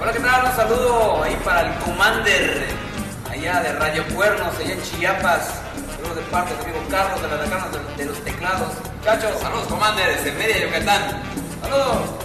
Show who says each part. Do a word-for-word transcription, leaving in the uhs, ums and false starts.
Speaker 1: Hola, ¿qué tal? Un saludo ahí para el Commander, allá de Radio Cuernos, allá en Chiapas. Saludos de parte de mi amigo Carlos, de la decana de, de los teclados. Muchachos,
Speaker 2: Saludos, Commander, desde Mérida, Yucatán.
Speaker 1: saludos.